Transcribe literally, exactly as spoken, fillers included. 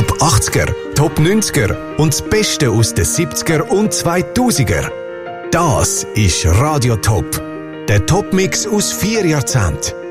Top achtziger, Top neunziger und das Beste aus den siebziger und zweitausender. Das ist Radio Top. Der Top-Mix aus vier Jahrzehnten.